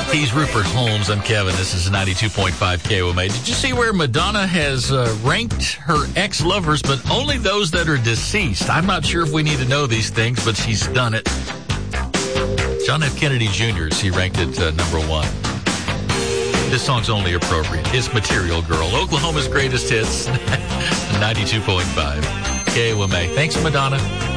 He's Rupert Holmes. I'm Kevin. This is 92.5 KOMA. Did you see where Madonna has ranked her ex-lovers, but only those that are deceased? I'm not sure if we need to know these things, but she's done it. John F. Kennedy Jr., she ranked it number one. This song's only appropriate. It's Material Girl. Oklahoma's greatest hits. 92.5 KOMA. Thanks, Madonna.